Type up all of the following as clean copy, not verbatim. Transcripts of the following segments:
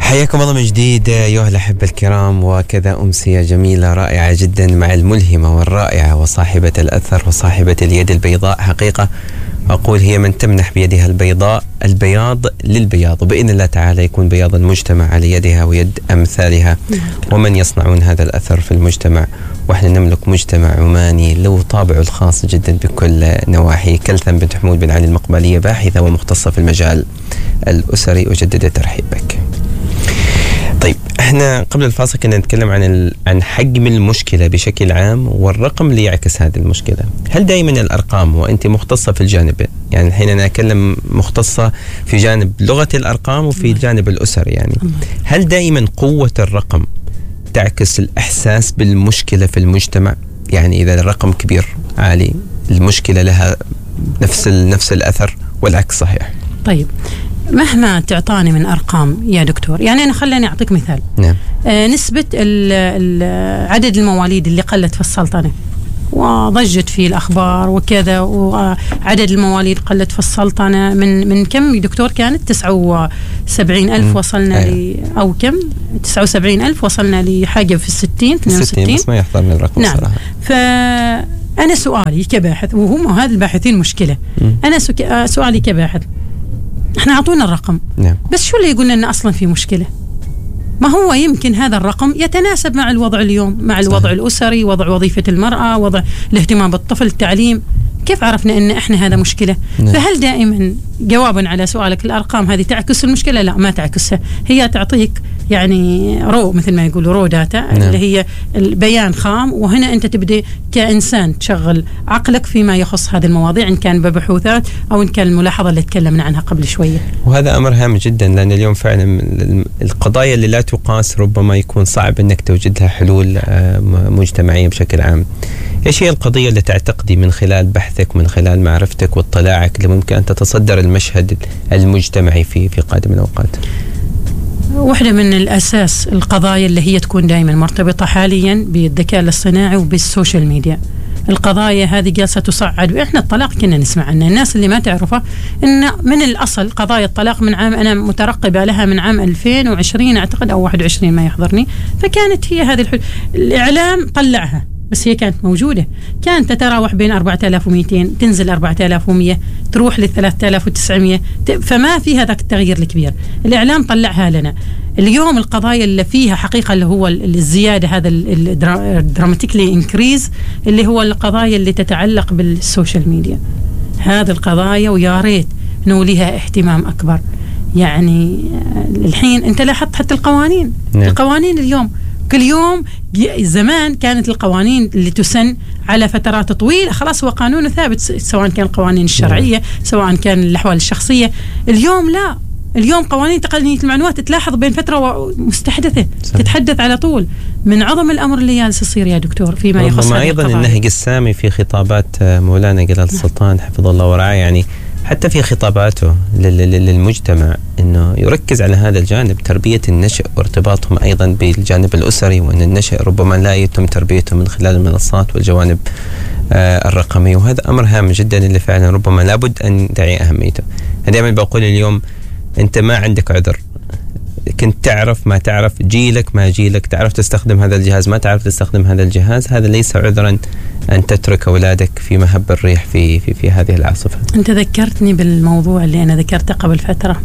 حياكم الله من جديد أيها الأحبة الكرام، وكذا أمسية جميلة رائعة جدا مع الملهمة والرائعة وصاحبة الأثر وصاحبة اليد البيضاء. حقيقة أقول هي من تمنح بيدها البيضاء البياض للبياض، وبإذن الله تعالى يكون بياض المجتمع على يدها ويد أمثالها ومن يصنعون هذا الأثر في المجتمع. وإحنا نملك مجتمع عماني له طابعه الخاص جدا بكل نواحي. كلثم بنت حمود بن علي المقبلية باحثة ومختصة في المجال الأسري، أجدد الترحيب بك. طيب، احنا قبل الفاصل كنا نتكلم عن حجم المشكلة بشكل عام والرقم اللي يعكس هذه المشكلة. هل دائما الأرقام، وأنت مختصة في الجانب، يعني الحين أنا أتكلم مختصة في جانب لغة الأرقام وفي الجانب الأسري، يعني هل دائما قوة الرقم تعكس الإحساس بالمشكلة في المجتمع؟ يعني إذا الرقم كبير عالي المشكلة لها نفس الأثر والعكس صحيح؟ طيب، مهما تعطاني من أرقام يا دكتور، يعني أنا خليني أعطيك مثال. نعم. نسبة عدد المواليد اللي قلت في السلطنة وضجت في الأخبار وكذا، وعدد المواليد قلت في السلطنة من كم دكتور؟ كانت 79,000 وصلنا أو كم 79,000 وصلنا لحاجة في 60 62. بس ما يحضرني الرقم. نعم. صراحة فأنا سؤالي كباحث، وهم هذا الباحثين مشكلة. أنا سؤالي كباحث، احنا اعطونا الرقم. نعم. بس شو اللي يقولنا ان اصلا في مشكلة؟ ما هو يمكن هذا الرقم يتناسب مع الوضع اليوم، مع الوضع الأسري، وضع وظيفة المرأة، وضع الاهتمام بالطفل، التعليم. كيف عرفنا ان احنا هذا مشكلة؟ نعم. فهل دائما جوابا على سؤالك الارقام هذه تعكس المشكلة؟ لا، ما تعكسها. هي تعطيك يعني مثل ما يقولوا رو داتا. نعم. اللي هي البيان خام، وهنا انت تبدأ كإنسان تشغل عقلك فيما يخص هذه المواضيع، ان كان ببحوثات او ان كان الملاحظة اللي تكلمنا عنها قبل شوية. وهذا أمر هام جدا، لأن اليوم فعلا القضايا اللي لا تقاس ربما يكون صعب أنك توجد لها حلول مجتمعية بشكل عام. إيش هي القضية اللي تعتقدي من خلال بحثك، من خلال معرفتك واطلاعك، اللي ممكن أن تتصدر المشهد المجتمعي في قادم الأوقات؟ واحدة من الأساس القضايا اللي هي تكون دائما مرتبطة حاليا بالذكاء الاصطناعي وبالسوشيال ميديا. القضايا هذه جالسة تصعد، وإحنا الطلاق كنا نسمع عنه. الناس اللي ما تعرفه إن من الأصل قضايا الطلاق من عام، أنا مترقبة لها من عام 2020 أعتقد أو 21 ما يحضرني، فكانت هي هذه الإعلام طلعها، بس هي كانت موجودة. كانت تتراوح بين 4200 تنزل 4100 تروح ل 3900، فما في هذا التغيير الكبير. الإعلام طلعها لنا. اليوم القضايا اللي فيها حقيقة اللي هو الزيادة، هذا الدراماتيكلي انكريز، اللي هو القضايا اللي تتعلق بالسوشيال ميديا. هذه القضايا ويا ريت نوليها اهتمام أكبر. يعني الحين أنت لاحظت حتى القوانين. نعم. القوانين اليوم كل يوم، زمان كانت القوانين اللي تسن على فترات طويلة، خلاص هو قانون ثابت، سواء كان القوانين الشرعية سواء كان الأحوال الشخصية. اليوم لا، اليوم قوانين تقنية المعلومات تلاحظ بين فترة مستحدثة. صحيح. تتحدث على طول. من عظم الأمر اللي جالس يصير يا دكتور فيما يخص أيضا النهج السامي في خطابات مولانا جلال السلطان حفظه الله ورعاه، يعني حتى في خطاباته للمجتمع أنه يركز على هذا الجانب، تربية النشء وارتباطهم أيضا بالجانب الأسري، وأن النشء ربما لا يتم تربيته من خلال المنصات والجوانب الرقمية. وهذا أمر هام جدا اللي فعلا ربما لابد أن ندعي أهميته. أنا دائما بقول اليوم أنت ما عندك عذر، كنت تعرف ما تعرف، جيلك ما جيلك، تعرف تستخدم هذا الجهاز ما تعرف تستخدم هذا الجهاز، هذا ليس عذرا أن تترك أولادك في مهب الريح في هذه العاصفة. أنت ذكرتني بالموضوع اللي أنا ذكرته قبل فترة.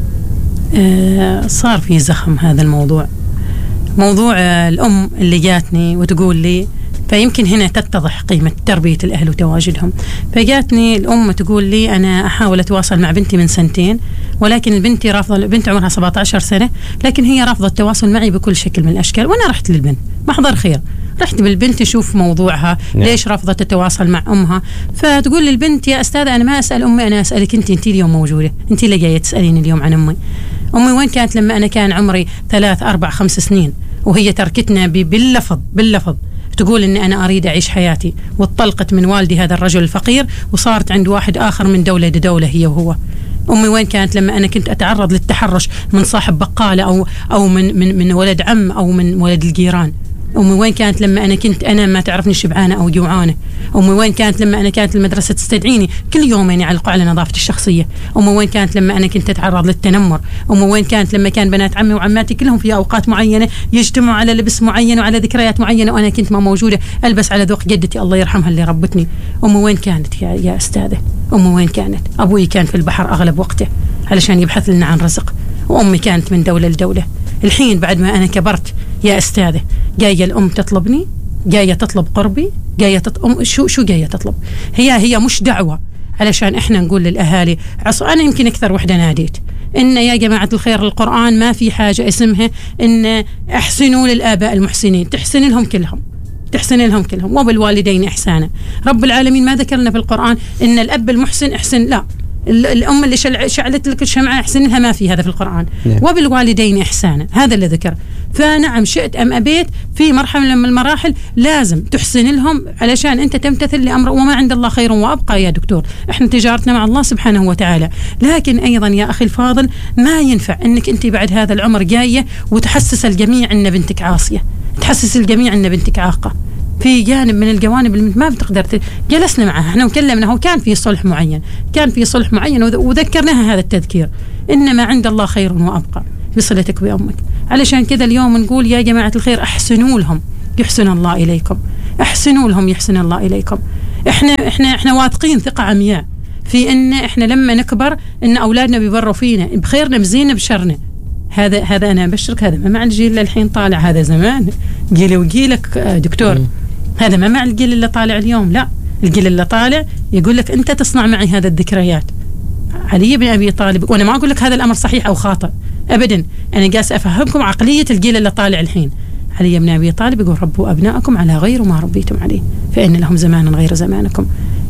صار في زخم هذا الموضوع، موضوع الأم اللي جاتني وتقول لي، فيمكن هنا تتضح قيمة تربية الأهل وتواجدهم. فجاتني الأم تقول لي أنا أحاول أتواصل مع بنتي من 2 سنين، ولكن البنت رافضة. البنت عمرها 17 سنة، لكن هي رافضة التواصل معي بكل شكل من الأشكال. وأنا رحت للبنت محضر خير، رحت بالبنت أشوف موضوعها. نعم. ليش رافضة تتواصل مع أمها؟ فتقول لي البنت يا أستاذة أنا ما أسأل أمي، أنا أسألك أنت اليوم موجودة، أنت اللي جاية تسألين اليوم عن أمي. أمي وين كانت لما أنا كان عمري 3 4 5 سنين وهي تركتنا باللفظ تقول إن أنا أريد أعيش حياتي، واتطلقت من والدي هذا الرجل الفقير وصارت عند واحد آخر من دولة لدولة هي وهو. أمي وين كانت لما أنا كنت أتعرض للتحرش من صاحب بقالة أو من ولد عم أو من ولد الجيران؟ أمي وين كانت لما أنا كنت أنا ما تعرفني شبعانة أو جوعانة؟ أمي وين كانت لما أنا كانت المدرسة تستدعيني كل يومين يعلقوا على نظافتي الشخصية؟ أمي وين كانت لما أنا كنت أتعرض للتنمر؟ أمي وين كانت لما كان بنات عمي وعماتي كلهم في أوقات معينة يجتمعوا على لبس معين وعلى ذكريات معينة وأنا كنت ما موجودة ألبس على ذوق جدتي الله يرحمها اللي ربتني؟ أمي وين كانت يا أستاذة؟ أمي وين كانت؟ أبوي كان في البحر أغلب وقته علشان يبحث لنا عن رزق، وأمي كانت من دولة لدولة. الحين بعد ما أنا كبرت يا أستاذة جاية الأم تطلبني، جاية تطلب قربي، جاية شو جاية تطلب؟ هي مش دعوة علشان إحنا نقول للأهالي أنا يمكن أكثر وحدة ناديت إن يا جماعة الخير القرآن ما في حاجة اسمها إن أحسنوا للآباء المحسنين، تحسن لهم كلهم وبالوالدين إحسانا. رب العالمين ما ذكرنا في القرآن إن الأب المحسن أحسن، لا، الأم اللي شعلت لك الشمعة أحسن لها، ما في هذا في القرآن. وبالوالدين إحسانا هذا اللي ذكر. فنعم شئت أم أبيت في مرحلة من المراحل لازم تحسن لهم علشان أنت تمتثل لأمر، وما عند الله خير وأبقى يا دكتور، إحنا تجارتنا مع الله سبحانه وتعالى. لكن أيضا يا أخي الفاضل ما ينفع أنك أنت بعد هذا العمر جاية وتحسس الجميع أن بنتك عاصية، تحسس الجميع أن بنتك عاقة. في جانب من الجوانب اللي ما بتقدر جلسنا معها احنا وكلمنا، هو كان في صلح معين وذكرناها هذا التذكير إنما عند الله خير وأبقى بصلتك بأمك. علشان كذا اليوم نقول يا جماعة الخير أحسنوا لهم يحسن الله إليكم، أحسنوا لهم يحسن الله إليكم. احنا واثقين ثقة عمياء في إن احنا لما نكبر إن أولادنا بيبروا فينا بخيرنا بزيننا بشرنا. هذا أنا أبشرك هذا ما مع الجيل اللي الحين طالع، هذا زمان جيلي وجيلك دكتور، هذا ما مع الجيل اللي طالع اليوم، لا، الجيل اللي طالع يقول لك أنت تصنع معي هذا الذكريات. علي بن أبي طالب، وأنا ما أقول لك هذا الأمر صحيح أو خاطئ أبدا، أنا جالس أفهمكم عقلية الجيل اللي طالع الحين. علي بن أبي طالب يقول ربوا أبناءكم على غير ما ربيتم عليه فإن لهم زمانا غير زمانكم.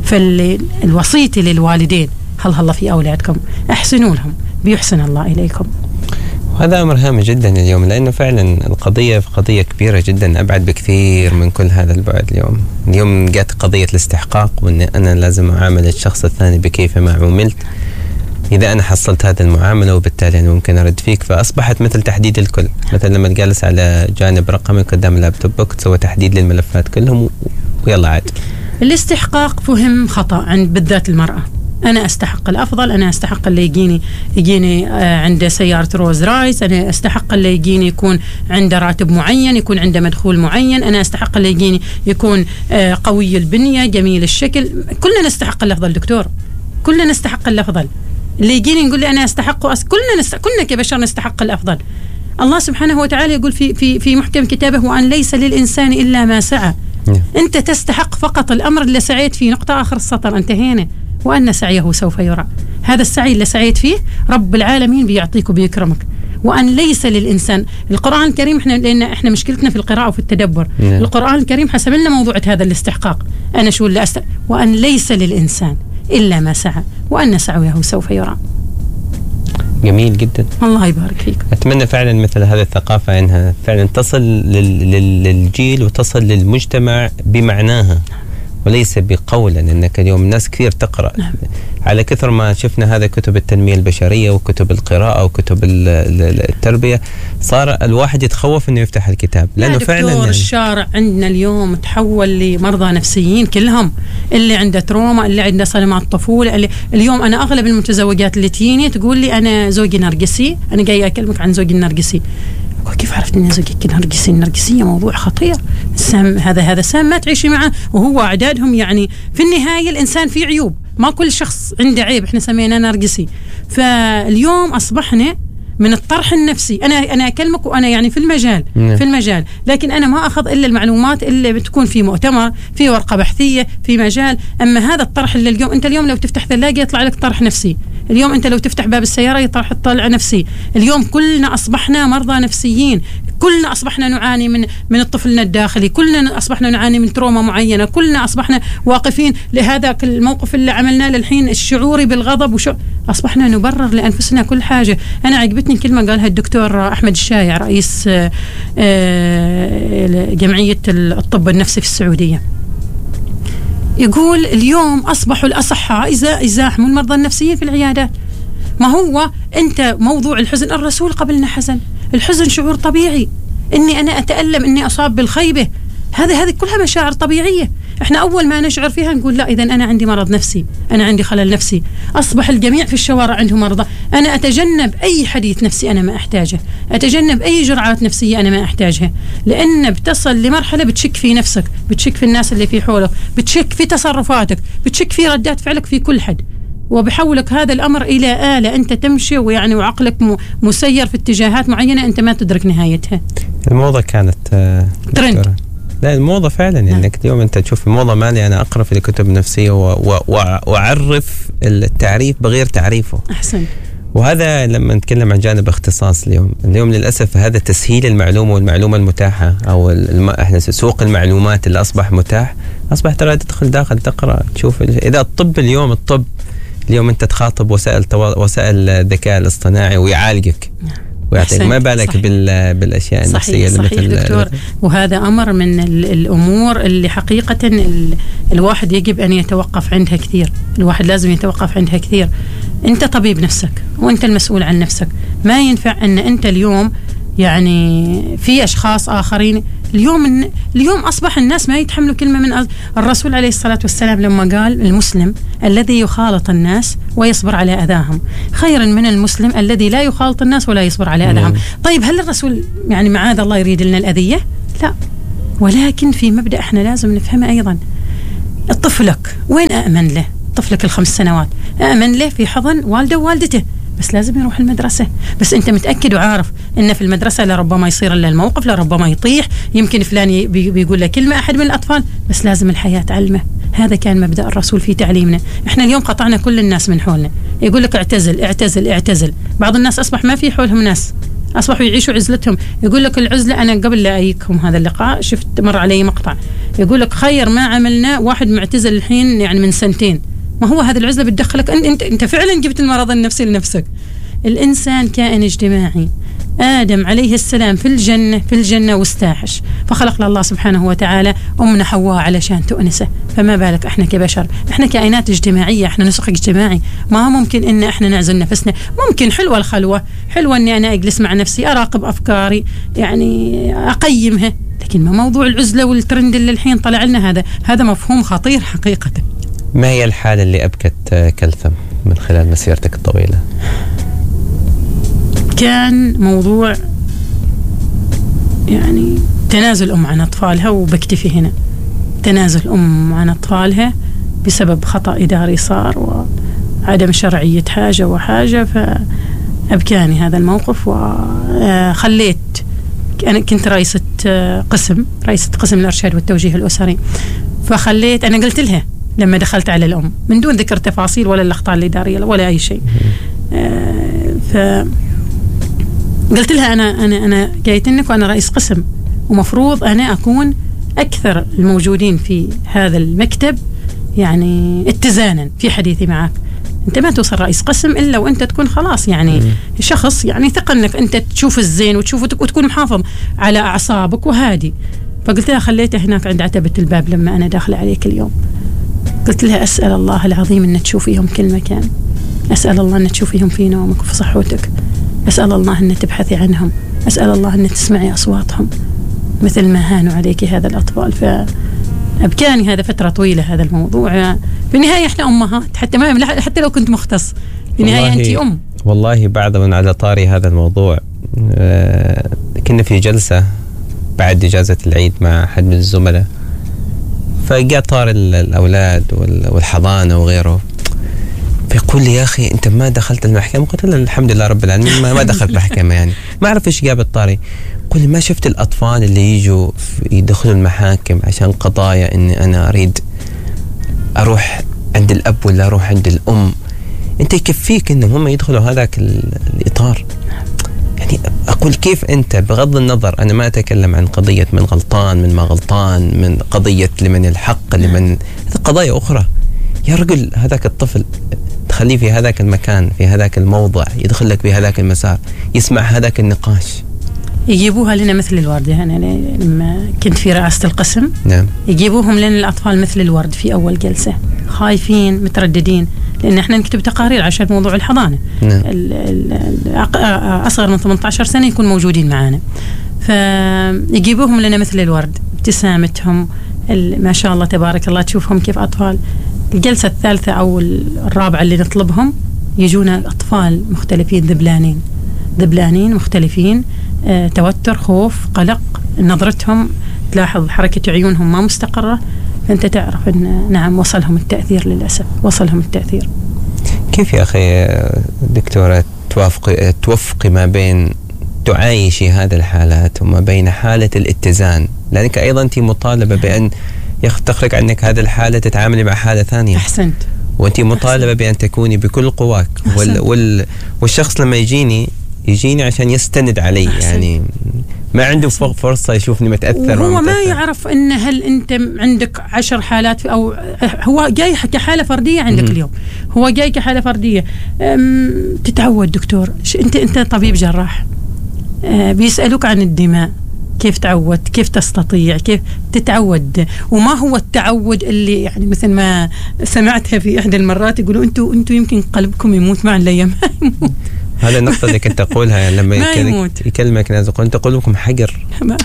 فالوصية للوالدين هل في أولادكم أحسنوا لهم بيحسن الله إليكم. هذا أمر هام جدا اليوم، لأنه فعلا القضية قضية كبيرة جدا أبعد بكثير من كل هذا البعد. اليوم جات قضية الاستحقاق، وأن أنا لازم أعامل الشخص الثاني بكيف ما عملت. إذا أنا حصلت هذه المعاملة وبالتالي أنا ممكن أرد فيك، فأصبحت مثل تحديد الكل، مثل لما تجلس على جانب رقمي قدام اللابتوبك تسوي تحديد للملفات كلهم ويلا عاد. الاستحقاق فهم خطأ عند بالذات المرأة. أنا أستحق الأفضل، أنا أستحق اللي يجيني عنده سيارة روز رايس، أنا أستحق اللي يجيني يكون عنده راتب معين، يكون عنده مدخول معين، أنا أستحق اللي يجيني يكون قوي البنية جميل الشكل. كلنا نستحق الأفضل دكتور، كلنا نستحق الأفضل. اللي يجيني يقول لي أنا أستحق كلنا كبشر نستحق الأفضل. الله سبحانه وتعالى يقول في محكم كتابه وأن ليس للإنسان إلا ما سعى. أنت تستحق فقط الأمر اللي سعيت فيه، نقطة آخر السطر، انتهينا. وأن سعيه سوف يرى، هذا السعي اللي سعيت فيه رب العالمين بيعطيك وبيكرمك. وأن ليس للإنسان، القرآن الكريم لأن إحنا مشكلتنا في القراءة وفي التدبر. القرآن الكريم حسب لنا موضوع هذا الاستحقاق، أنا شو اللي وأن ليس للإنسان إلا ما سعى وأن سعيه سوف يرى. جميل جدا، الله يبارك فيك. أتمنى فعلا مثل هذه الثقافة أنها فعلا تصل للجيل وتصل للمجتمع بمعناها وليس بقولا. انك اليوم الناس كثير تقرأ. نعم. على كثر ما شفنا هذا كتب التنمية البشرية وكتب القراءة وكتب التربية، صار الواحد يتخوف انه يفتح الكتاب، لانه فعلا يعني الشارع عندنا اليوم تحول لمرضى نفسيين كلهم، اللي عنده تروما، اللي عنده صدمات طفولة. اليوم انا اغلب المتزوجات اللي تجيني تقول لي انا زوجي نرجسي، انا جاي اكلمك عن زوجي النرجسي. كيف عرفت ان زوجك نرجسي؟ النرجسية موضوع خطير، هذا سام ما تعيشي معه، وهو اعدادهم يعني في النهاية الانسان فيه عيوب، ما كل شخص عنده عيب احنا سميناه نرجسي. فاليوم اصبحنا من الطرح النفسي، انا اكلمك وانا يعني في المجال، لكن انا ما اخذ الا المعلومات اللي بتكون في مؤتمر، في ورقة بحثية، في مجال. اما هذا الطرح اللي اليوم انت اليوم لو تفتح ثلاجة يطلع لك طرح نفسي، اليوم انت لو تفتح باب السيارة يطلع نفسي. اليوم كلنا اصبحنا مرضى نفسيين، كلنا اصبحنا نعاني من الطفلنا الداخلي، كلنا اصبحنا نعاني من تروما معينة، كلنا اصبحنا واقفين لهذا الموقف اللي عملناه للحين الشعوري بالغضب اصبحنا نبرر لانفسنا كل حاجة. انا عجبتني كلمة قالها الدكتور احمد الشايع رئيس جمعية الطب النفسي في السعودية، يقول اليوم أصبحوا الأصحاء يزاحموا المرضى النفسيين في العيادات. ما هو أنت موضوع الحزن، الرسول قبلنا حزن، الحزن شعور طبيعي، إني أنا أتألم، إني أصاب بالخيبة. هذه كلها مشاعر طبيعية. إحنا أول ما نشعر فيها نقول لا، إذن أنا عندي مرض نفسي، أنا عندي خلل نفسي. أصبح الجميع في الشوارع عندهم مرضى. أنا أتجنب أي حديث نفسي أنا ما أحتاجه، أتجنب أي جرعات نفسية أنا ما أحتاجها، لأن بتصل لمرحلة بتشك في نفسك، بتشك في الناس اللي في حولك، بتشك في تصرفاتك، بتشك في ردات فعلك في كل حد، وبحولك هذا الأمر إلى آلة أنت تمشي ويعني وعقلك مسير في اتجاهات معينة أنت ما تدرك نهايتها. الموضة كانت ترند. لا، الموضة فعلا انك اليوم انت تشوف الموضة مالي. انا اقرا في الكتب النفسية واعرف التعريف بغير تعريفه. احسن. وهذا لما نتكلم عن جانب اختصاص اليوم للاسف هذا تسهيل المعلومة والمعلومة المتاحة، او احنا سوق المعلومات اللي اصبح متاح، اصبح ترى تدخل داخل تقرا تشوف. اذا الطب اليوم انت تخاطب وسائل الذكاء الاصطناعي ويعالجك ويعطيك، ما بالك بالاشياء النفسيه. صحيح دكتور. وهذا امر من الامور اللي حقيقه الواحد يجب ان يتوقف عندها كثير. الواحد لازم يتوقف عندها كثير. انت طبيب نفسك وانت المسؤول عن نفسك. ما ينفع ان انت اليوم يعني في اشخاص اخرين اليوم أصبح الناس ما يتحملوا كلمة من الرسول عليه الصلاة والسلام لما قال المسلم الذي يخالط الناس ويصبر على أذاهم خير من المسلم الذي لا يخالط الناس ولا يصبر على أذاهم. طيب هل الرسول يعني معاذ الله يريد لنا الأذية؟ لا، ولكن في مبدأ احنا لازم نفهمه أيضا. طفلك وين أأمن له؟ طفلك 5 سنوات أأمن له في حضن والده ووالدته، بس لازم يروح المدرسة. بس أنت متأكد وعارف إن في المدرسة لربما يصير له الموقف، لربما يطيح، يمكن فلان بيقول له كلمة أحد من الأطفال، بس لازم الحياة تعلمه. هذا كان مبدأ الرسول في تعليمنا. إحنا اليوم قطعنا كل الناس من حولنا، يقول لك اعتزل اعتزل اعتزل. بعض الناس أصبح ما في حولهم ناس، أصبحوا يعيشوا عزلتهم. يقول لك العزلة، أنا قبل لا أيكم هذا اللقاء شفت مر علي مقطع يقول لك خير ما عملنا واحد معتزل الحين يعني من 2 سنين. ما هو هذه العزلة بتدخلك أنت فعلا جبت المرض النفسي لنفسك. الإنسان كائن اجتماعي. آدم عليه السلام في الجنة واستاحش، فخلق الله سبحانه وتعالى أمنا حواء علشان تؤنسه. فما بالك إحنا كبشر، إحنا كائنات اجتماعية، إحنا نسق اجتماعي. ما ممكن إن إحنا نعزل نفسنا. ممكن حلوة الخلوة، حلوة إني أنا أجلس مع نفسي أراقب أفكاري يعني أقيمها، لكن ما موضوع العزلة والترند اللي الحين طلع لنا هذا مفهوم خطير حقيقة. ما هي الحالة اللي أبكت كلثم من خلال مسيرتك الطويلة؟ كان موضوع يعني تنازل عن أطفالها، وبكتفي هنا. تنازل عن أطفالها بسبب خطأ إداري صار وعدم شرعية حاجة وحاجة، فأبكاني هذا الموقف. وخليت، أنا كنت رئيسة قسم الإرشاد والتوجيه الأسري، فخليت، أنا قلت لها لما دخلت على الأم من دون ذكر تفاصيل ولا الأخطاء الإدارية ولا أي شيء، قلت لها أنا جايتنك وأنا رئيس قسم، ومفروض أنا أكون أكثر الموجودين في هذا المكتب يعني اتزانا في حديثي معك. أنت ما توصل رئيس قسم إلا وأنت تكون خلاص يعني شخص يعني ثق أنك أنت تشوف الزين وتكون محافظ على أعصابك وهادي. فقلت لها خليته هناك عند عتبة الباب لما أنا داخل عليك اليوم. قلت لها أسأل الله العظيم أن تشوفيهم كل مكان، أسأل الله أن تشوفيهم في نومك وفي صحوتك، أسأل الله أن تبحثي عنهم، أسأل الله أن تسمعي أصواتهم مثل ما هانوا عليك هذا الأطفال. فأبكاني هذا فترة طويلة هذا الموضوع. في النهاية إحنا أمهات، حتى لو كنت مختص، في النهاية أنت أم. والله بعد من على طاري هذا الموضوع، كنا في جلسة بعد إجازة العيد مع أحد من الزملاء، فجاء طار الأولاد والحضانة وغيره، فيقول لي يا أخي أنت ما دخلت المحكمة؟ قلت له الحمد لله رب العالمين ما دخلت محكمة، يعني ما أعرف إيش جاب الطاري. قل لي ما شفت الأطفال اللي يجوا يدخلوا المحاكم عشان قضايا إني أنا أريد أروح عند الأب ولا أروح عند الأم، أنت يكفيك إنهم هم يدخلوا هذاك الإطار. يعني أقول كيف أنت، بغض النظر أنا ما أتكلم عن قضية من غلطان من ما غلطان، من قضية لمن الحق لمن، قضايا أخرى. يا رجل هذاك الطفل تخليه في هذاك المكان، في هذاك الموضع، يدخل لك في هذاك المسار، يسمع هذاك النقاش. يجيبوها لنا مثل الورد. أنا لما كنت في رئاسة القسم نعم. يجيبوهم لنا الأطفال مثل الورد في أول جلسة، خايفين مترددين، لأن احنا نكتب تقارير عشان موضوع الحضانة. نعم. أصغر من 18 سنة يكون موجودين معانا. فيجيبوهم لنا مثل الورد، ابتسامتهم ما شاء الله تبارك الله، تشوفهم كيف أطفال. الجلسة الثالثة أو الرابعة اللي نطلبهم يجونا أطفال مختلفين، ذبلانين مختلفين، توتر، خوف، قلق، نظرتهم تلاحظ حركة عيونهم ما مستقرة، فأنت تعرف أن نعم وصلهم التأثير، للأسف وصلهم التأثير. كيف يا أخي دكتورة توفقي ما بين تعايشي هذه الحالات وما بين حالة الاتزان، لأنك أيضا أنت مطالبة بأن تخرج عنك هذه الحالة تتعاملي مع حالة ثانية. أحسنت. وأنت مطالبة بأن تكوني بكل قواك. والشخص لما يجيني عشان يستند علي. أحسنت. يعني ما عنده فرصة يشوفني متأثر، وهو ما يعرف إن هل أنت عندك 10 حالات أو هو جاي كحالة فردية عندك اليوم، هو جاي كحالة فردية. تتعود دكتور، أنت طبيب جراح، بيسألوك عن الدماء، كيف تعود، كيف تستطيع، كيف تتعود. وما هو التعود اللي يعني مثل ما سمعتها في إحدى المرات يقولوا أنتوا يمكن قلبكم يموت مع الأيام. ما يموت. هذا النقطة اللي كنت أقولها لما يكلمك ناس يقول أنت قلوبكم حجر.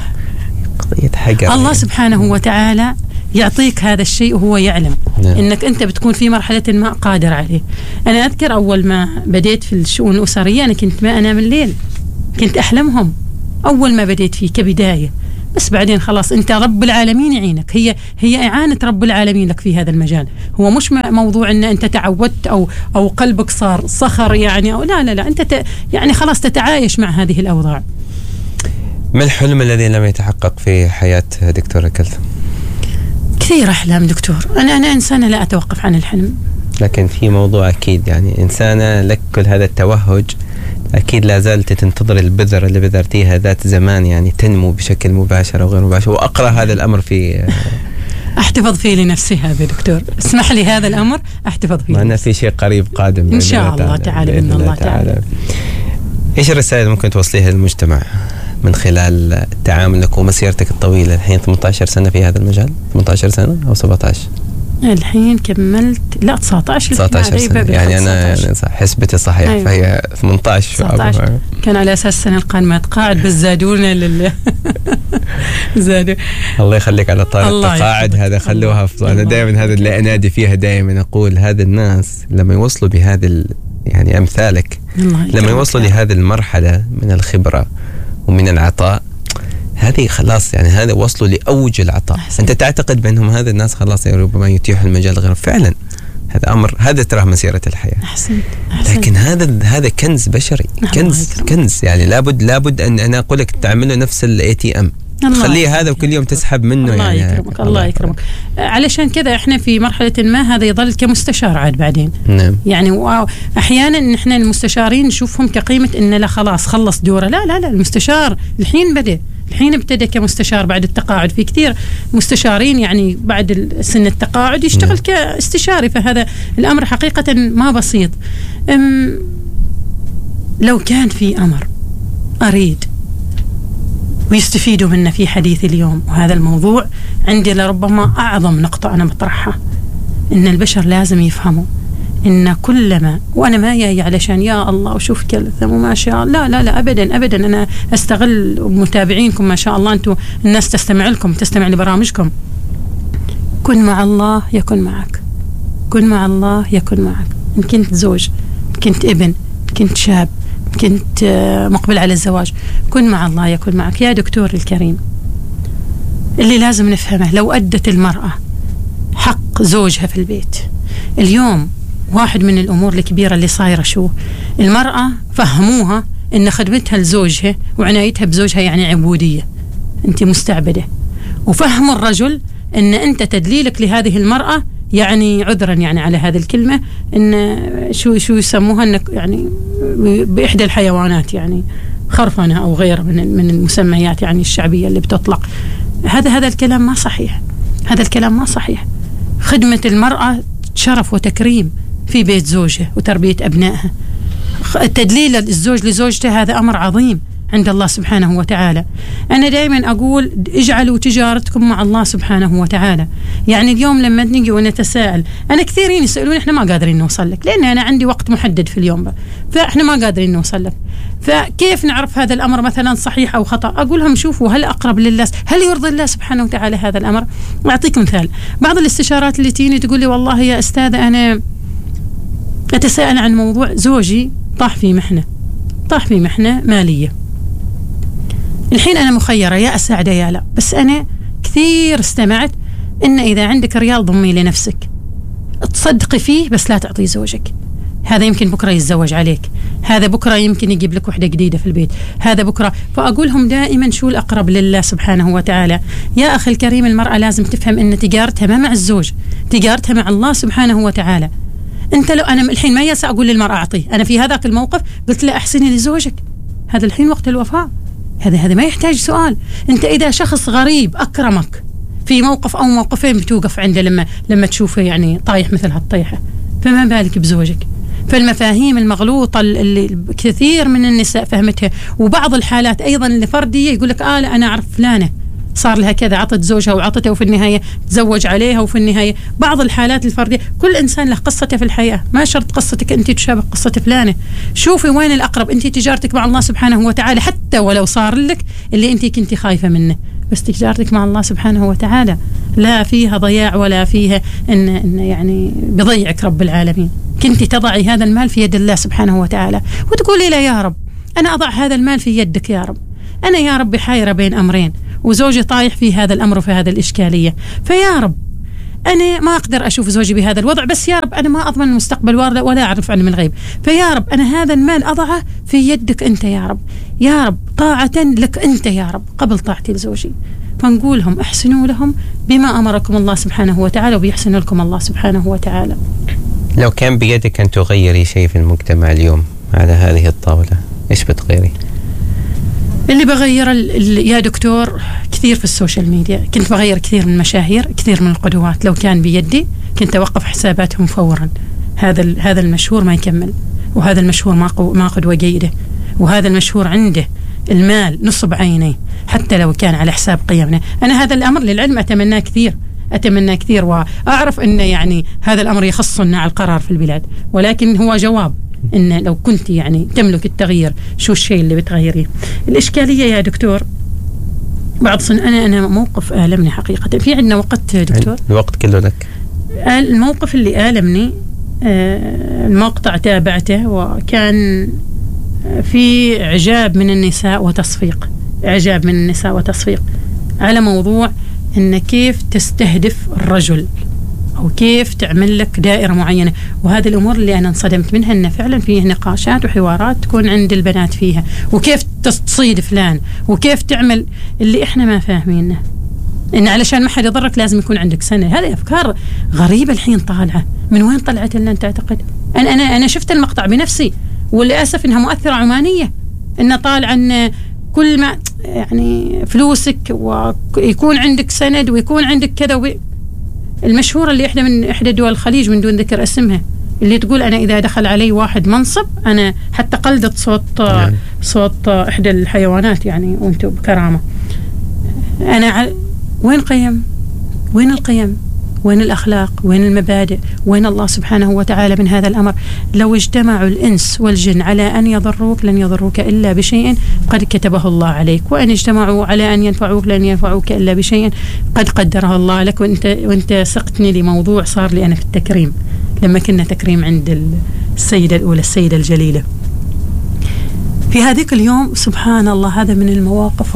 قضية حجر. الله سبحانه وتعالى يعطيك هذا الشيء وهو يعلم. نعم. إنك أنت بتكون في مرحلة ما قادر عليه. أنا أذكر أول ما بديت في الشؤون الأسرية أنا كنت ما أنام الليل، كنت أحلمهم أول ما بديت فيه كبداية، بس بعدين خلاص أنت رب العالمين يعينك، هي إعانة رب العالمين لك في هذا المجال. هو مش موضوع أن أنت تعودت أو قلبك صار صخر يعني، أو لا أنت يعني خلاص تتعايش مع هذه الأوضاع. ما الحلم الذي لم يتحقق في حياة دكتورة كلثوم؟ كثير أحلام دكتور، أنا إنسانة لا أتوقف عن الحلم، لكن في موضوع أكيد يعني إنسانة لك كل هذا التوهج، أكيد لا زالت تنتظر البذرة اللي بذرتيها ذات زمان يعني تنمو بشكل مباشر أو غير مباشر. وأقرأ هذا الأمر في أحتفظ فيه لنفسي هذا دكتور، اسمح لي هذا الأمر أحتفظ فيه. معنا في شيء قريب قادم إن شاء الله تعالى بإذن الله تعالى. إيش الرسالة اللي ممكن توصليها للمجتمع من خلال تعاملك ومسيرتك الطويلة الحين 18 سنة في هذا المجال؟ 18 سنة أو 17؟ الحين كملت 19 سنة يعني أنا حسبتي صحيح. أيوة. فهي 18 كان على أساس السنة القادمة تقاعد، بس زادونا زادوا. الله يخليك على طار التقاعد هذا، خلوها أنا دائما هذا اللي أنادي فيها، دائما أقول هذا الناس لما يوصلوا بهذا يعني أمثالك لما يوصلوا لهذه المرحلة من الخبرة ومن العطاء، هذه خلاص يعني هذا وصلوا لأوج العطاء. أنت تعتقد بأنهم هذا الناس خلاص ربما يتيحوا المجال غير فعلا، هذا أمر، هذا تراه مسيرة الحياة. أحسنت. لكن هذا كنز بشري، كنز يعني لابد أن أنا أقول لك تعمله نفس ATM، خليه هذا وكل يوم تسحب منه. الله يعني يكرمك. الله يكرمك. علشان كذا احنا في مرحلة ما هذا يظل كمستشار عاد بعدين. نعم. يعني احيانا نحن المستشارين نشوفهم كقيمة ان لا خلاص خلص دوره، لا المستشار الحين ابتدى كمستشار بعد التقاعد. في كثير مستشارين يعني بعد سن التقاعد يشتغل كاستشاري، فهذا الأمر حقيقة ما بسيط. لو كان في أمر أريد ويستفيدوا منه في حديث اليوم، وهذا الموضوع عندي لربما أعظم نقطة أنا بطرحها، إن البشر لازم يفهموا إن كلما، وأنا ما جاي علشان يا الله وشوف كلثوم وما شاء الله، لا أبدا أنا أستغل متابعينكم ما شاء الله، أنتم الناس تستمع لكم، تستمع لبرامجكم. كن مع الله يكن معك، كن مع الله يكن معك. إن كنت زوج، إن كنت ابن، إن كنت شاب، إن كنت مقبل على الزواج، كن مع الله يكن معك. يا دكتور الكريم، اللي لازم نفهمه، لو أدت المرأة حق زوجها في البيت اليوم، واحد من الأمور الكبيرة اللي صايرة شو المرأة فهموها إن خدمتها لزوجها وعنايتها بزوجها يعني عبودية، أنت مستعبدة. وفهموا الرجل إن أنت تدليلك لهذه المرأة يعني عذرا يعني على هذه الكلمة، إن شو يسموها، إنك يعني بإحدى الحيوانات يعني خرفنة أو غيره من المسميات يعني الشعبية اللي بتطلق. هذا الكلام ما صحيح، هذا الكلام ما صحيح. خدمة المرأة شرف وتكريم في بيت زوجها وتربية أبنائها. تدليل الزوج لزوجته هذا أمر عظيم عند الله سبحانه وتعالى. أنا دائما أقول اجعلوا تجارتكم مع الله سبحانه وتعالى. يعني اليوم لما نجي ونتساءل، أنا كثيرين يسألون إحنا ما قادرين نوصل لك، لأن أنا عندي وقت محدد في اليوم فإحنا ما قادرين نوصل لك. فكيف نعرف هذا الأمر مثلا صحيح أو خطأ؟ أقول لهم شوفوا هل أقرب لله، هل يرضي الله سبحانه وتعالى هذا الأمر؟ أعطيك مثال، بعض الاستشارات اللي تيني تقول لي والله يا أستاذة أنا أتساءل عن موضوع زوجي طاح في محنة مالية، الحين أنا مخيرة يا أساعده يا لا، بس أنا كثير استمعت إن إذا عندك ريال ضمي لنفسك، تصدقي فيه بس لا تعطيه زوجك، هذا يمكن بكرة يتزوج عليك، هذا بكرة يمكن يجيب لك وحدة جديدة في البيت، هذا بكرة. فأقولهم دائما شو الأقرب لله سبحانه وتعالى. يا أخي الكريم، المرأة لازم تفهم إن تجارتها ما مع الزوج، تجارتها مع الله سبحانه وتعالى. أنت لو أنا الحين ما يسأل أقول للمرأة أعطيه، أنا في هذاك الموقف قلت له أحسني لزوجك، هذا الحين وقت الوفاء، هذا ما يحتاج سؤال. أنت إذا شخص غريب أكرمك في موقف أو موقفين بتوقف عنده لما تشوفه يعني طايح مثل هالطيحة، فما بالك بزوجك؟ فالمفاهيم المغلوطة اللي كثير من النساء فهمتها، وبعض الحالات أيضا الفردية يقول لك لا أنا أعرف فلانة صار لها كذا، عطت زوجها وعطته وفي النهاية تزوج عليها، وفي النهاية بعض الحالات الفردية. كل إنسان له قصته في الحياة، ما شرط قصتك أنت تشابه قصة فلانة. شوفي وين الأقرب، أنت تجارتك مع الله سبحانه وتعالى، حتى ولو صار لك اللي أنت كنت خايفة منه، بس تجارتك مع الله سبحانه وتعالى لا فيها ضياع ولا فيها إن يعني بضيعك رب العالمين. كنت تضعي هذا المال في يد الله سبحانه وتعالى وتقولي له يا رب أنا أضع هذا المال في يدك يا رب، أنا يا رب حايرة بين أمرين وزوجي طايح في هذا الأمر وفي هذا الإشكالية، فيا رب أنا ما أقدر أشوف زوجي بهذا الوضع، بس يا رب أنا ما أضمن المستقبل ولا أعرف عنه من غيب، فيا رب أنا هذا المال أضعه في يدك أنت يا رب، يا رب طاعة لك أنت يا رب قبل طاعتي لزوجي. فنقول لهم احسنوا لهم بما أمركم الله سبحانه وتعالى وبيحسن لكم الله سبحانه وتعالى. لو كان بيدك أن تغيري شيء في المجتمع اليوم على هذه الطاولة، إيش بتغيري؟ اللي بغير يا دكتور كثير في السوشيال ميديا، كنت بغير كثير من المشاهير، كثير من القدوات، لو كان بيدي كنت أوقف حساباتهم فورا. هذا المشهور ما يكمل، وهذا المشهور ما قدوة جيدة، وهذا المشهور عنده المال نصب عينيه حتى لو كان على حساب قيمنا. أنا هذا الأمر للعلم أتمناه كثير وأعرف أن يعني هذا الأمر يخص صناع القرار في البلاد، ولكن هو جواب إن لو كنت يعني تملك التغيير شو الشيء اللي بتغيريه. الإشكالية يا دكتور بعض أنا موقف آلمني حقيقة. في عندنا وقت دكتور؟ الوقت كله لك. الموقف اللي آلمني المقطع تابعته، وكان في إعجاب من النساء وتصفيق على موضوع إن كيف تستهدف الرجل أو كيف تعمل لك دائرة معينة، وهذه الأمور اللي أنا انصدمت منها إن فعلا فيه نقاشات وحوارات تكون عند البنات فيها، وكيف تصيد فلان وكيف تعمل اللي إحنا ما فاهمينه، إن علشان ما حد يضرك لازم يكون عندك سنة. هذه أفكار غريبة الحين طالعة، من وين طلعت لنا تعتقد؟ أنا شفت المقطع بنفسي، وللأسف إنها مؤثرة عمانية، إنه طالع إن كل ما يعني فلوسك ويكون عندك سند ويكون عندك كذا المشهورة اللي من إحدى دول الخليج من دون ذكر اسمها، اللي تقول أنا إذا دخل علي واحد منصب أنا حتى قلدت صوت إحدى الحيوانات يعني وأنتم بكرامة. أنا وين القيم؟ وين الأخلاق؟ وين المبادئ؟ وين الله سبحانه وتعالى من هذا الأمر؟ لو اجتمعوا الإنس والجن على أن يضروك لن يضروك إلا بشيء قد كتبه الله عليك، وأن اجتمعوا على أن ينفعوك لن ينفعوك إلا بشيء قد قدره الله لك. وأنت سقتني لموضوع صار لي أنا في التكريم، لما كنا تكريم عند السيدة الأولى السيدة الجليلة في هذيك اليوم، سبحان الله هذا من المواقف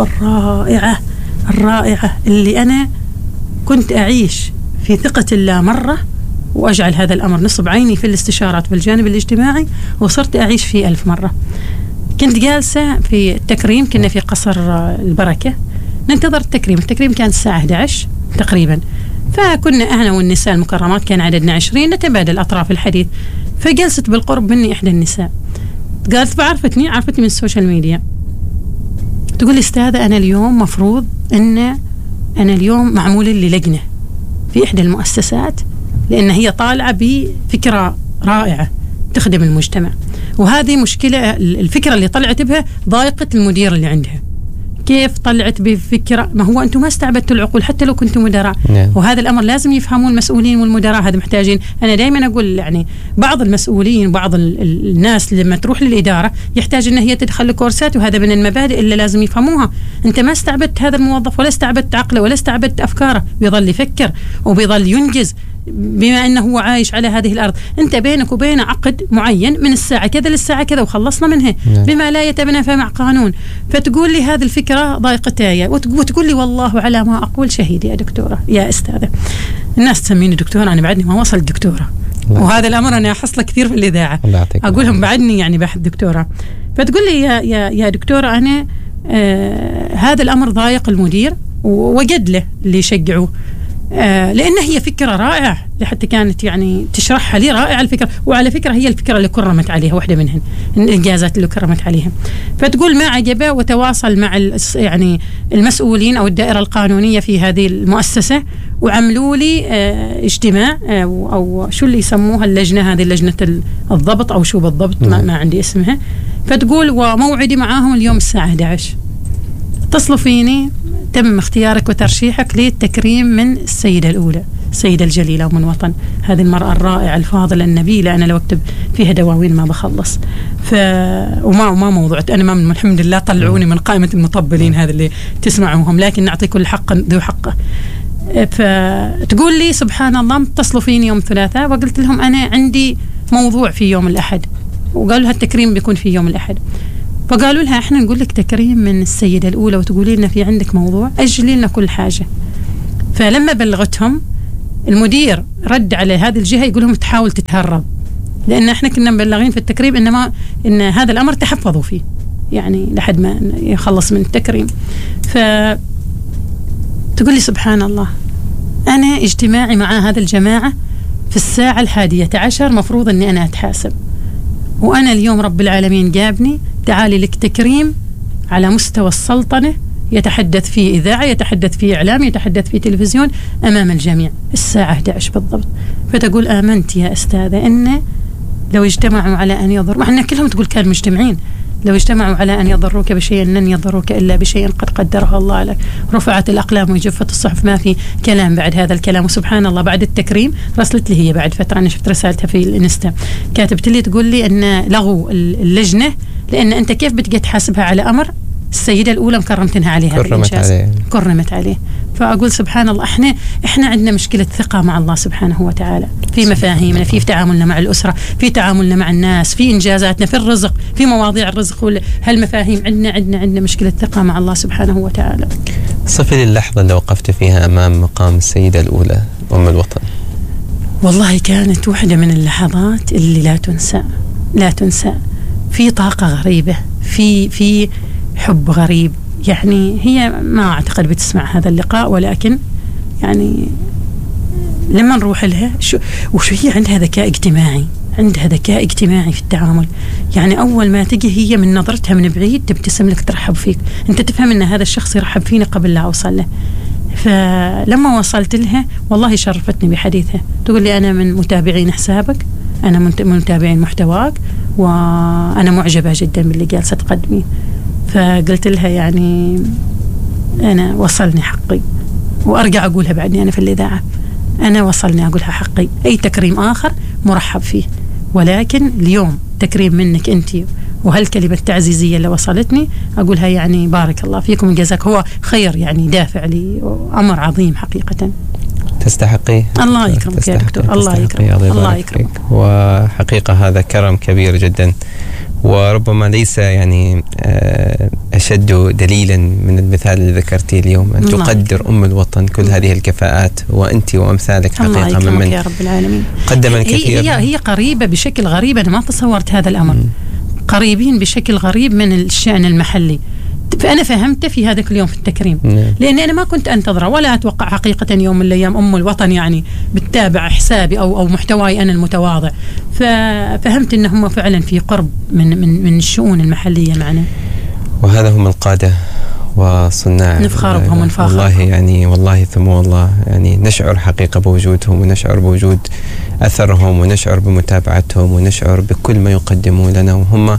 الرائعة اللي أنا كنت أعيش في ثقة الله مرة، وأجعل هذا الأمر نصب عيني في الاستشارات في الجانب الاجتماعي، وصرت أعيش فيه 1000 مرة. كنت جالسة في التكريم، كنا في قصر البركة ننتظر التكريم كان الساعة 11 تقريبا، فكنا أنا والنساء المكرمات كان عددنا 20 نتبادل أطراف الحديث. فجلست بالقرب مني إحدى النساء، قالت عرفتني من السوشيال ميديا، تقول لي أستاذة أنا اليوم مفروض أن أنا اليوم معمول لي لجنة في إحدى المؤسسات، لأن هي طالعة بفكرة رائعة تخدم المجتمع، وهذه مشكلة الفكرة اللي طلعت بها ضايقت المدير اللي عندها، كيف طلعت بفكرة؟ ما هو أنتم ما استعبدتوا العقول حتى لو كنتم مدراء. وهذا الأمر لازم يفهمون المسؤولين والمدراء، هذا محتاجين. أنا دائما أقول يعني بعض المسؤولين بعض الناس لما تروح للإدارة يحتاج أن هي تدخل كورسات، وهذا من المبادئ اللي لازم يفهموها. أنت ما استعبدت هذا الموظف ولا استعبدت عقله ولا استعبدت أفكاره، بيظل يفكر وبيظل ينجز بما أنه هو عايش على هذه الأرض. أنت بينك وبين عقد معين من الساعة كذا للساعة كذا وخلصنا منه بما لا يتنافى مع قانون. فتقول لي هذه الفكرة ضايقتاي وتقول لي والله على ما أقول شهيد يا دكتورة يا أستاذة. الناس تسميني دكتورة، أنا بعدني ما وصلت دكتورة، وهذا الأمر أنا أحصله كثير في الإذاعة، أقولهم بعدني يعني بحث دكتورة. فتقول لي يا دكتورة أنا هذا الأمر ضايق المدير وجد له اللي يشجعوه، لأن هي فكرة رائعة حتى كانت يعني تشرحها لي رائعة الفكرة. وعلى فكرة هي الفكرة اللي كرمت عليها واحدة منهن الإنجازات اللي كرمت عليها. فتقول ما عجبه وتواصل مع يعني المسؤولين أو الدائرة القانونية في هذه المؤسسة، وعملوا لي اجتماع أو شو اللي يسموها اللجنة، هذه لجنة الضبط أو شو بالضبط ما عندي اسمها. فتقول وموعدي معاهم اليوم الساعة 11. اتصلوا فيني، تم اختيارك وترشيحك للتكريم من السيدة الأولى، السيدة الجليلة ومن وطن، هذه المرأة الرائعة الفاضلة النبيلة. أنا لو أكتب فيها دواوين ما بخلص. وما موضوع أنا ما الحمد لله طلعوني من قائمة المطبلين هذا اللي تسمعوهم، لكن نعطي كل حق ذو حقه. فتقول لي سبحان الله اتصلوا فيني يوم الثلاثاء وقلت لهم أنا عندي موضوع في يوم الأحد، وقالوا لها التكريم بيكون في يوم الأحد. فقالوا لها احنا نقول لك تكريم من السيدة الأولى وتقولي لنا في عندك موضوع، أجلي لنا كل حاجة. فلما بلغتهم المدير رد على هذه الجهة يقول لهم تحاول تتهرب، لأن احنا كنا مبلغين في التكريم إن هذا الأمر تحفظوا فيه يعني لحد ما يخلص من التكريم. فتقول لي سبحان الله أنا اجتماعي مع هذا الجماعة في الساعة 11 مفروض أني أنا أتحاسب، وأنا اليوم رب العالمين جابني تعالي لك تكريم على مستوى السلطنة، يتحدث فيه إذاعة، يتحدث فيه إعلام، يتحدث فيه تلفزيون أمام الجميع الساعة 11 بالضبط. فتقول آمنت يا أستاذة إن لو اجتمعوا على أن يضروا، مع أن كلهم تقول كانوا مجتمعين، لو اجتمعوا على أن يضروك بشيء لن يضروك إلا بشيء قد قدره الله لك، رفعت الأقلام وجفت الصحف، ما في كلام بعد هذا الكلام. وسبحان الله بعد التكريم رسلت لي هي بعد فترة، أنا شفت رسالتها في الانستا، كاتبت لي تقول لي أن لغوا اللجنة لأن أنت كيف بتجي تحاسبها على أمر السيدة الأولى مكرمتنها عليها، كرمت عليه. فأقول سبحان الله إحنا عندنا مشكلة ثقة مع الله سبحانه وتعالى في مفاهيمنا، في تعاملنا مع الأسرة، في تعاملنا مع الناس، في إنجازاتنا، في الرزق، في مواضيع الرزق هالمفاهيم. عندنا مشكلة ثقة مع الله سبحانه وتعالى. صفي لي اللحظة اللي وقفت فيها أمام مقام السيدة الأولى أم الوطن. والله كانت واحدة من اللحظات اللي لا تنسى. في طاقة غريبة، في حب غريب. يعني هي ما أعتقد بتسمع هذا اللقاء، ولكن يعني لما نروح لها وشو هي عندها ذكاء اجتماعي في التعامل. يعني أول ما تجي هي من نظرتها من بعيد تبتسم لك، ترحب فيك، أنت تفهم أن هذا الشخص يرحب فيني قبل لا أوصل له. فلما وصلت لها والله شرفتني بحديثها، تقول لي أنا من متابعين حسابك، أنا من متابعين محتواك، وأنا معجبة جدا باللي جالسة تقدمي. فقلت لها يعني أنا وصلني حقي، وأرجع أقولها بعدني أنا في الإذاعة، أنا وصلني أقولها حقي. أي تكريم آخر مرحب فيه، ولكن اليوم تكريم منك أنت وهالكلمة التعزيزية اللي وصلتني أقولها يعني بارك الله فيكم، جزاك هو خير، يعني دافع لي أمر عظيم حقيقة. تستحقيه. الله يكرمك يا دكتور، الله يكرمك. وحقيقة هذا كرم كبير جدا، وربما ليس يعني أشد دليلا من المثال اللي ذكرتيه اليوم، أن تقدر أم الوطن كل هذه الكفاءات، وأنت وأمثالك حقيقة ممن يا رب العالمين قدم الكثير. هي قريبة بشكل غريب، أنا ما تصورت هذا الأمر. قريبين بشكل غريب من الشأن المحلي. فأنا فهمت في هذاك اليوم في التكريم، لأني أنا ما كنت أنتظره ولا أتوقع حقيقة يوم من الأيام أم الوطن يعني بتتابع حسابي أو محتواي أنا المتواضع. ففهمت أنهم فعلا في قرب من الشؤون المحلية معنا، وهذا هم القادة وصناع، نفخر بهم ونفاخر والله يعني والله ثم والله يعني نشعر حقيقة بوجودهم، ونشعر بوجود أثرهم، ونشعر بمتابعتهم، ونشعر بكل ما يقدمون لنا، وهم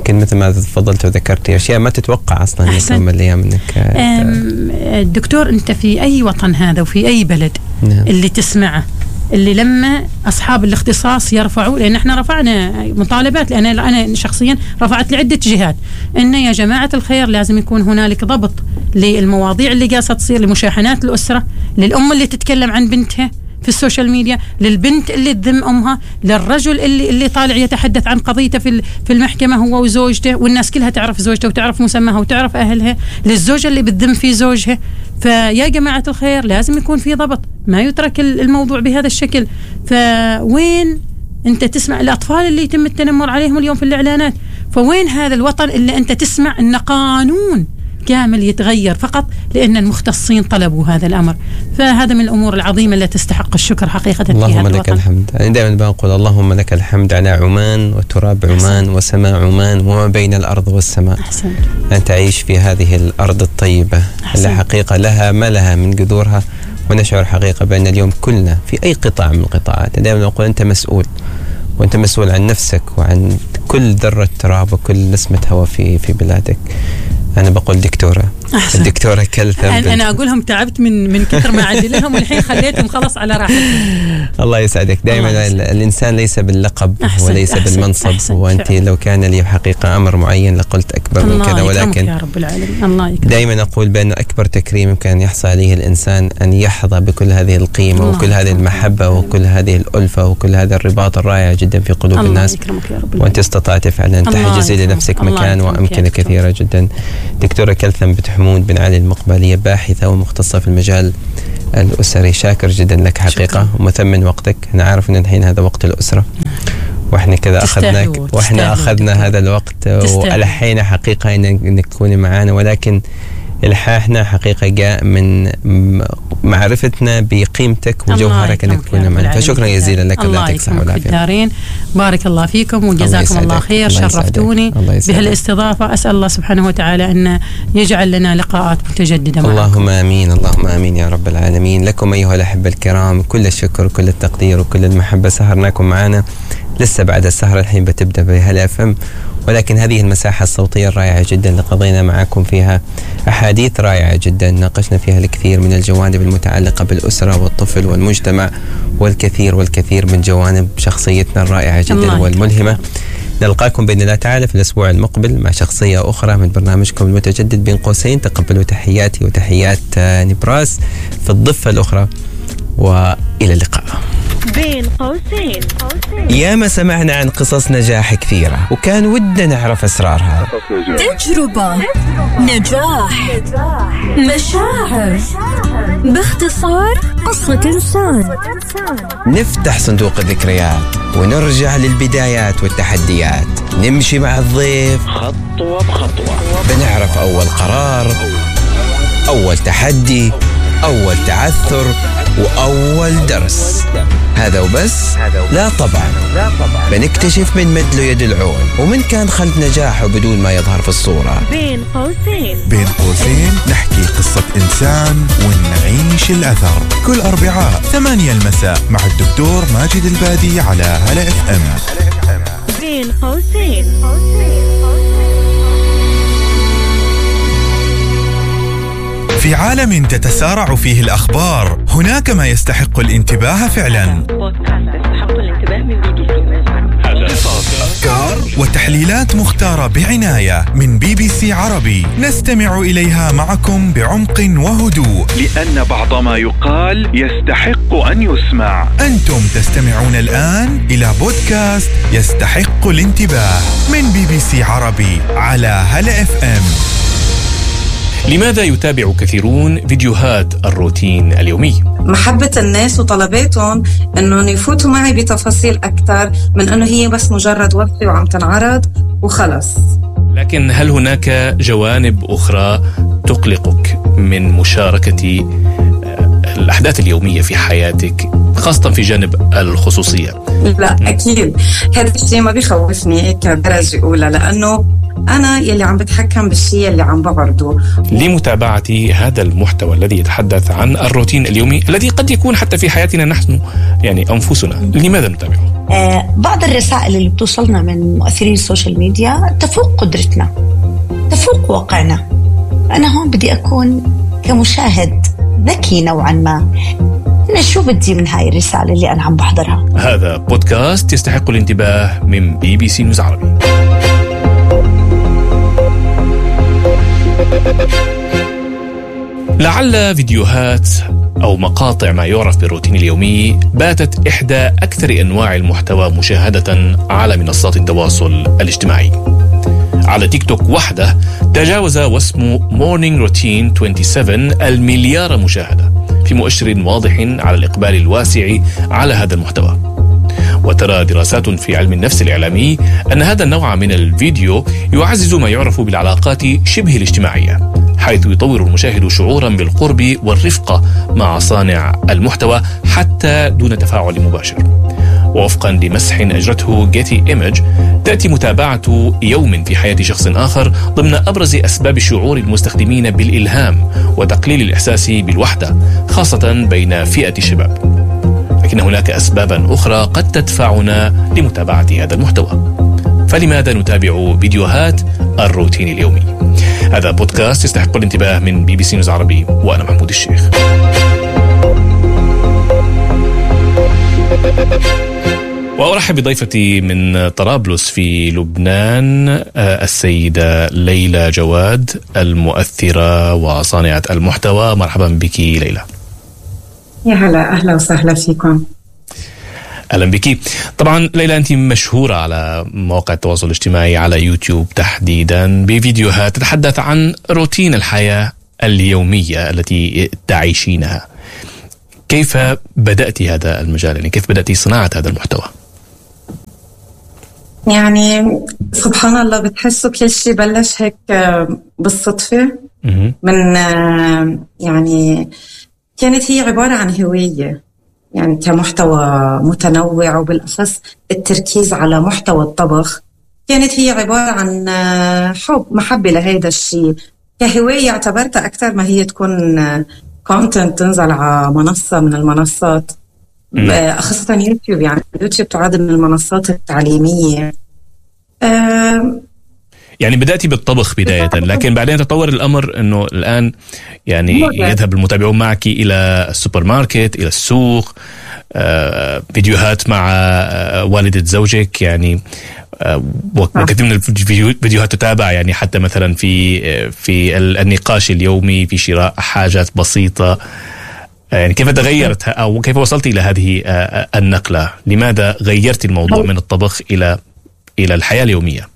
يمكن مثل ما تفضلت وذكرتي أشياء ما تتوقع أصلا يوم الأيام أنك الدكتور أنت في أي وطن هذا وفي أي بلد اللي تسمعه، اللي لما أصحاب الاختصاص يرفعوا، لأن احنا رفعنا مطالبات، لأن أنا شخصيا رفعت لعدة جهات إن يا جماعة الخير لازم يكون هنالك ضبط للمواضيع اللي قاسة تصير، لمشاحنات الأسرة، للأم اللي تتكلم عن بنتها في السوشيال ميديا، للبنت اللي تذم أمها، للرجل اللي طالع يتحدث عن قضيته في المحكمة هو وزوجته، والناس كلها تعرف زوجته وتعرف مسماها وتعرف أهلها، للزوجة اللي بتذم في زوجها. فيا جماعة الخير لازم يكون في ضبط، ما يترك الموضوع بهذا الشكل. فوين أنت تسمع الأطفال اللي يتم التنمر عليهم اليوم في الإعلانات؟ فوين هذا الوطن اللي أنت تسمع أن قانون كامل يتغير فقط لأن المختصين طلبوا هذا الأمر؟ فهذا من الأمور العظيمة التي تستحق الشكر حقيقة في هذا اللهم لك الحمد. أنا دائما بقول اللهم لك الحمد على عمان وتراب عمان وسماء عمان وما بين الأرض والسماء. أحسنت. أن تعيش في هذه الأرض الطيبة اللي حقيقة لها ما لها من جذورها، ونشعر حقيقة بأن اليوم كلنا في أي قطاع من القطاعات دائما نقول أنت مسؤول، وأنت مسؤول عن نفسك وعن كل ذرة تراب وكل نسمة هواء في بلادك. أنا بقول دكتورة أحسن. الدكتورة كلثم أنا أقولهم تعبت من كثر ما عدل لهم، والحين خليتهم خلاص على راحتهم. الله يسعدك. دائما الإنسان ليس باللقب وليس بالمنصب، وأنت لو كان لي حقيقة أمر معين لقلت أكبر من كذا، ولكن يا رب العالمين الله يكرمك. دائما أقول بأن أكبر تكريم يمكن أن يحصل عليه الإنسان أن يحظى بكل هذه القيمة وكل هذه المحبة وكل هذه الألفة وكل هذا الرباط الرائع جدا في قلوب الناس، وأنت استطعت فعلا تحجزي لنفسك مكان وأمكنة كثيرة جدا. دكتورة كلثم بنت حمود بن علي المقبلية، باحثة ومختصة في المجال الأسري، شاكر جدا لك حقيقة ومثمن وقتك. أنا عارف أن الحين هذا وقت الأسرة وإحنا كذا أخذنا هذا الوقت والحين حقيقة إنك تكوني معنا، ولكن الحاحنا حقيقة جاء من معرفتنا بقيمتك وجوهرك أنك تكون معنا، فشكرا جزيلا لك. الله يعطيك الصحة والعافية. الدارين بارك الله فيكم وجزاكم الله خير. شرفتوني بهالاستضافة. أسأل الله سبحانه وتعالى أن يجعل لنا لقاءات متجددة معكم. اللهم آمين اللهم آمين يا رب العالمين. لكم أيها الأحبة الكرام كل الشكر وكل التقدير وكل المحبة. سهرناكم معنا، لسه بعد السهرة الحين بتبدأ بهلا FM، ولكن هذه المساحة الصوتية الرائعة جدا اللي قضينا معكم فيها أحاديث رائعة جدا، ناقشنا فيها الكثير من الجوانب المتعلقة بالأسرة والطفل والمجتمع، والكثير من جوانب شخصيتنا الرائعة جدا والملهمة. نلقاكم بإذن الله تعالى في الأسبوع المقبل مع شخصية أخرى من برنامجكم المتجدد بين قوسين. تقبلوا تحياتي وتحيات نبراس في الضفة الأخرى، وإلى اللقاء. بين قوسين. ياما سمعنا عن قصص نجاح كثيرة وكان ودنا نعرف أسرارها. تجربة، نجاح، مشاعر، باختصار قصة إنسان. نفتح صندوق الذكريات ونرجع للبدايات والتحديات، نمشي مع الضيف خطوة بخطوة، بنعرف أول قرار، أول تحدي، أول تعثر، وأول درس. هذا وبس؟ لا طبعا. بنكتشف من مد له يد العون ومن كان خلف نجاحه بدون ما يظهر في الصورة. بين قوسين. بين قوسين نحكي قصة إنسان ونعيش الأثر، كل أربعاء 8 المساء مع الدكتور ماجد البادي على هلا FM. بين قوسين. في عالم تتسارع فيه الأخبار هناك ما يستحق الانتباه فعلا. أفكار وتحليلات مختارة بعناية من BBC عربي نستمع إليها معكم بعمق وهدوء، لأن بعض ما يقال يستحق أن يسمع. أنتم تستمعون الآن إلى بودكاست يستحق الانتباه من BBC عربي على هلا FM. لماذا يتابع كثيرون فيديوهات الروتين اليومي؟ محبة الناس وطلباتهم أنهم يفوتوا معي بتفاصيل أكثر من أنه هي بس مجرد وصفة وعم تنعرض وخلص. لكن هل هناك جوانب أخرى تقلقك من مشاركة الأحداث اليومية في حياتك، خاصة في جانب الخصوصية؟ لا أكيد هذا الشيء ما بيخوفني كدرجة أولى، لأنه أنا يلي عم بتحكم بالشيء اللي عم بعرضه. لمتابعة هذا المحتوى الذي يتحدث عن الروتين اليومي الذي قد يكون حتى في حياتنا نحن أنفسنا، لماذا نتابعه؟ بعض الرسائل اللي بتوصلنا من مؤثرين السوشيال ميديا تفوق قدرتنا، تفوق واقعنا. أنا هون بدي أكون كمشاهد ذكي نوعا ما، أنا شو بدي من هاي الرسالة اللي أنا عم بحضرها. هذا بودكاست يستحق الانتباه من BBC نيوز عربي. لعل فيديوهات أو مقاطع ما يعرف بالروتين اليومي باتت إحدى أكثر أنواع المحتوى مشاهدة على منصات التواصل الاجتماعي. على تيك توك وحده تجاوز واسمه مورنينج روتين 27 المليار مشاهدة، في مؤشر واضح على الإقبال الواسع على هذا المحتوى. وترى دراسات في علم النفس الإعلامي أن هذا النوع من الفيديو يعزز ما يعرف بالعلاقات شبه الاجتماعية، حيث يطور المشاهد شعورا بالقرب والرفقة مع صانع المحتوى حتى دون تفاعل مباشر. ووفقا لمسح أجرته Getty Image، تأتي متابعة يوم في حياة شخص آخر ضمن أبرز أسباب شعور المستخدمين بالإلهام وتقليل الإحساس بالوحدة، خاصة بين فئة الشباب. لكن هناك أسبابا أخرى قد تدفعنا لمتابعة هذا المحتوى. فلماذا نتابع فيديوهات الروتين اليومي؟ هذا بودكاست يستحق الانتباه من BBC نيوز عربي، وأنا محمود الشيخ. وأرحب بضيفتي من طرابلس في لبنان السيدة ليلى جواد، المؤثرة وصانعة المحتوى. مرحبا بك ليلى. يا هلا، أهلا وسهلا فيكم. أهلا بك. طبعا ليلى، أنت مشهورة على مواقع التواصل الاجتماعي، على يوتيوب تحديدا، بفيديوهات تتحدث عن روتين الحياة اليومية التي تعيشينها. كيف بدأت هذا المجال؟ يعني كيف بدأتي صناعة هذا المحتوى؟ يعني سبحان الله، بتحسوا كل شيء بلش هيك بالصدفة. من يعني كانت هي عبارة عن هواية، يعني كمحتوى متنوع، وبالأخص التركيز على محتوى الطبخ. كانت هي عبارة عن محبة لهذا الشيء كهواية. اعتبرتها أكثر ما هي تكون كونتنت تنزل على منصة من المنصات، خاصة يوتيوب. يعني يوتيوب تعد من المنصات التعليمية. يعني بدأتي بالطبخ بداية، لكن بعدين تطور الأمر أنه الآن يعني يذهب المتابعون معك إلى السوبر ماركت، إلى السوق، فيديوهات مع والدة زوجك، يعني وكثير من الفيديوهات تتابع، يعني حتى مثلا في النقاش اليومي، في شراء حاجات بسيطة. يعني كيف تغيرت أو كيف وصلت إلى هذه النقلة؟ لماذا غيرت الموضوع من الطبخ إلى الحياة اليومية؟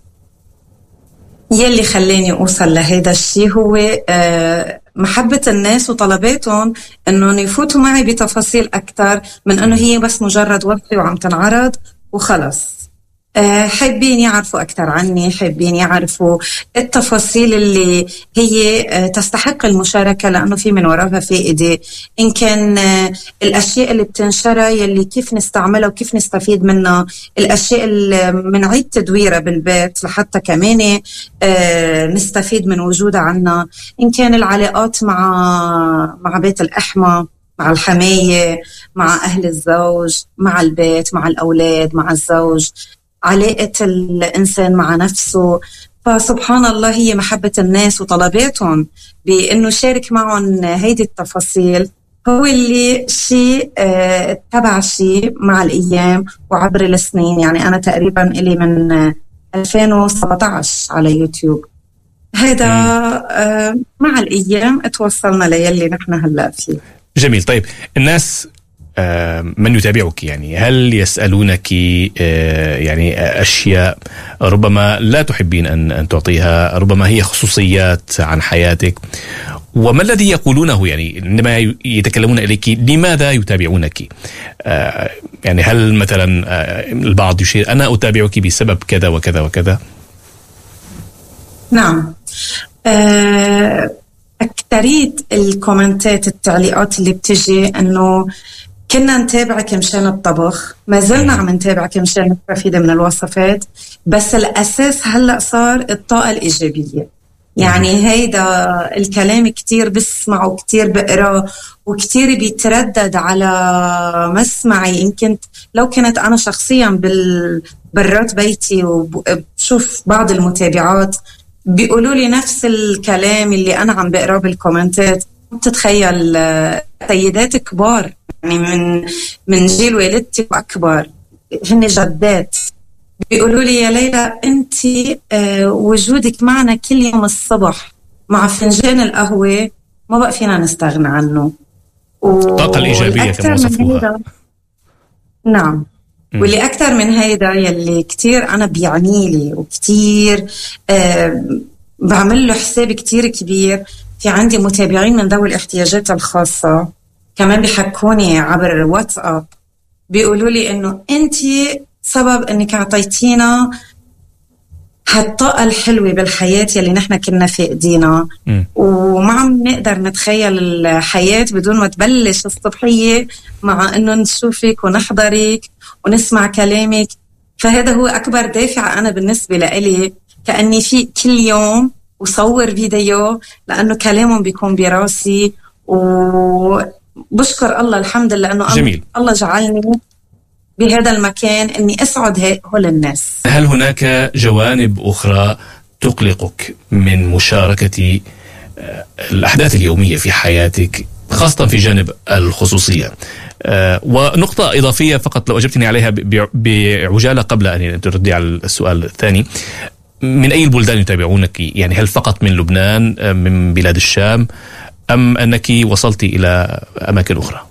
يلي خلاني أوصل لهذا الشيء هو محبة الناس وطلباتهم أنهم يفوتوا معي بتفاصيل أكتر من أنه هي بس مجرد وصفة وعم تنعرض وخلص. حابين يعرفوا أكتر عني، حابين يعرفوا التفاصيل اللي هي تستحق المشاركة، لأنه في من وراها فائدة. إن كان الأشياء اللي بتنشرى يلي كيف نستعملها وكيف نستفيد منها، الأشياء اللي منعيد تدويرها بالبيت لحتى كمان نستفيد من وجودها عنا. إن كان العلاقات مع بيت الأحمى، مع الحماية، مع أهل الزوج، مع البيت، مع الأولاد، مع الزوج، علاقة الإنسان مع نفسه. فسبحان الله، هي محبة الناس وطلباتهم بأنه شارك معهم هيدي التفاصيل هو اللي شيء تبع شيء مع الأيام وعبر السنين. يعني أنا تقريبا إلي من 2017 على يوتيوب. هذا مع الأيام اتوصلنا ليلي نحن هلأ فيه. جميل. طيب، الناس من يتابعك يعني هل يسألونك يعني أشياء ربما لا تحبين أن تعطيها، ربما هي خصوصيات عن حياتك، وما الذي يقولونه يعني عندما يتكلمون إليك؟ لماذا يتابعونك؟ يعني هل مثلا البعض يشير أنا أتابعك بسبب كذا وكذا وكذا؟ نعم، أكترية الكومنتات، التعليقات اللي بتجي أنه كنا نتابعك مشان الطبخ، ما زلنا عم نتابعك مشان نستفيد من الوصفات، بس الأساس هلأ صار الطاقة الإيجابية. يعني هيدا الكلام كتير بسمعه، كتير بقراه، وكتير بيتردد على مسمعي. إن كنت لو كنت أنا شخصيا برات بيتي وبشوف بعض المتابعات بيقولوا لي نفس الكلام اللي أنا عم بقراه بالكومنتات. تتخيل سيدات كبار يعني من جيل والدتي وأكبر، هن جدات، بيقولوا لي يا ليلى أنت وجودك معنا كل يوم الصبح مع فنجان القهوة ما بقى فينا نستغنى عنه. الطاقة الإيجابية كما وصفوها. نعم. واللي أكثر من هيدا يلي كتير أنا بيعني لي وكتير بعمل له حساب كتير كبير، في عندي متابعين من ذوي الاحتياجات الخاصة كمان بيحكوني عبر واتساب، بيقولوا لي إنه أنتي سبب إنك أعطيتينا هالطاقة الحلوة بالحياة يلي نحن كنا فاقدينها، وما عم نقدر نتخيل الحياة بدون ما تبلش الصبحية مع إنه نشوفك ونحضرك ونسمع كلامك. فهذا هو أكبر دافع أنا بالنسبة لإلي، كأني في كل يوم وصور فيديو لأنه كلامهم بيكون براسي. وبشكر الله الحمد لله أنه الله جعلني بهذا المكان أني أسعد هول الناس. هل هناك جوانب أخرى تقلقك من مشاركة الأحداث اليومية في حياتك، خاصة في جانب الخصوصية؟ ونقطة إضافية فقط لو أجبتني عليها بعجالة قبل أن تردي على السؤال الثاني، من أي البلدان يتابعونك؟ يعني هل فقط من لبنان، من بلاد الشام، أم أنك وصلت إلى أماكن أخرى؟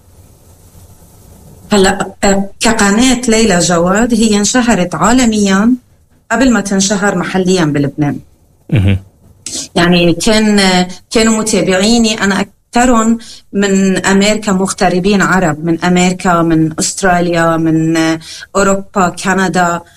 هلأ كقناة ليلى جواد هي انشهرت عالميا قبل ما تنشهر محليا بلبنان. يعني كانوا متابعيني أنا أكثرهم من أمريكا، مغتربين عرب من أمريكا، من أستراليا، من أوروبا، كندا،